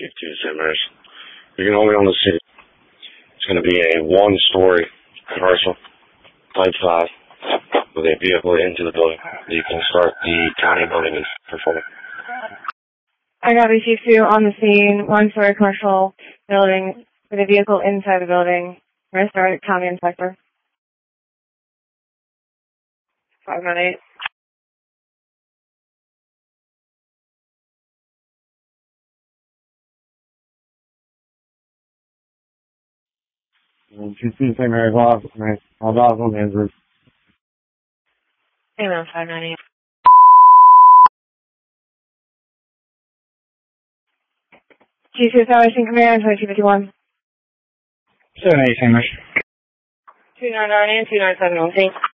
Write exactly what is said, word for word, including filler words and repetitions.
Chief two, Saint Mary's. You can only own the city. It's going to be a one-story commercial, type five, with a vehicle into the building. You can start the county building and performing. I got Chief two on the scene, one-story commercial building with a vehicle inside the building. We're going to start at county inspector. five nine eight. Chief two, Saint Mary's office, man. All dogs on Andrew. Amen, five nine eight. Chief two, Salvation Command, twenty-two fifty-one. seven eight, Saint Mary's. two nine nine and two nine seven one. Thanks.